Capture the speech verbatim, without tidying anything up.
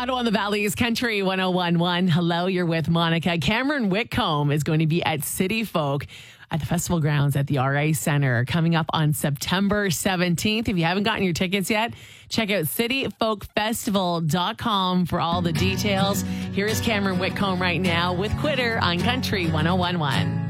Ottawa and the Valley's Country one oh one point one. Hello, you're with Monica. Cameron Whitcomb is going to be at City Folk at the festival grounds at the R A Center coming up on September seventeenth. If you haven't gotten your tickets yet, check out city folk festival dot com for all the details. Here is Cameron Whitcomb right now with Quitter on Country one oh one point one.